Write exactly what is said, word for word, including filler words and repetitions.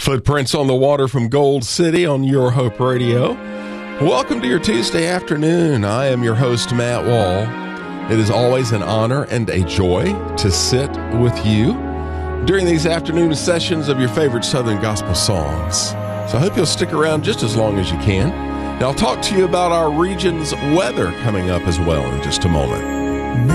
Footprints on the Water from Gold City on Your Hope Radio. Welcome to your Tuesday afternoon. I am your host, Matt Wall. It is always an honor and a joy to sit with you during these afternoon sessions of your favorite Southern gospel songs. So I hope you'll stick around just as long as you can. Now I'll talk to you about our region's weather coming up as well in just a moment.